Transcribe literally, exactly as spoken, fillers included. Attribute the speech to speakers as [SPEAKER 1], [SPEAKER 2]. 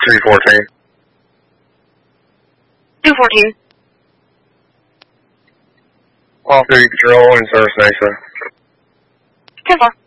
[SPEAKER 1] three fourteen.
[SPEAKER 2] two fourteen.
[SPEAKER 1] Off-duty patrol in Service Mesa.
[SPEAKER 2] ten four.